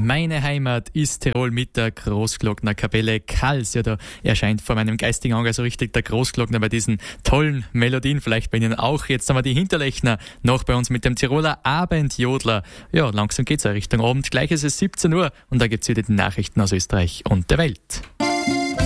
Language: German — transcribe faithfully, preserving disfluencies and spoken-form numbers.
Meine Heimat ist Tirol mit der Großglockner Kapelle Kals. Ja, da erscheint vor meinem geistigen Auge so richtig der Großglockner bei diesen tollen Melodien. Vielleicht bei Ihnen auch. Jetzt haben wir die Hinterlechner noch bei uns mit dem Tiroler Abendjodler. Ja, langsam geht's ja Richtung Abend. Gleich ist es siebzehn Uhr und da gibt's wieder die Nachrichten aus Österreich und der Welt.